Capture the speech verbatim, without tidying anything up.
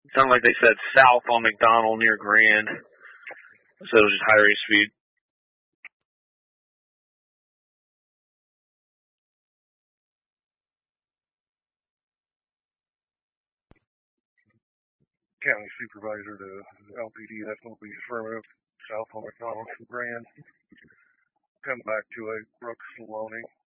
Sounded like they said south on McDonald near Grand. So it was just high rate speed. County Supervisor to L P D, that's going to be affirmative, south on McDonald from Grand. Come back to a Brooks Saloni.